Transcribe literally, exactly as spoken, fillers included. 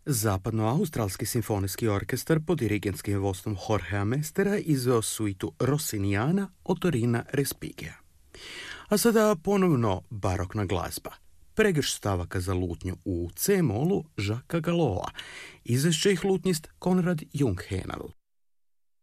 Zapadnoaustralski simfonijski orkestar pod dirigentskim vodstvom Jorgea Mestera izveo suitu Rossinijana od Torina Respigea. A sada ponovno barokna glazba. Pregrš stavaka za lutnju u C-molu Jacquesa Galloa. Izvešće ih lutnjist Konrad Jungheinel.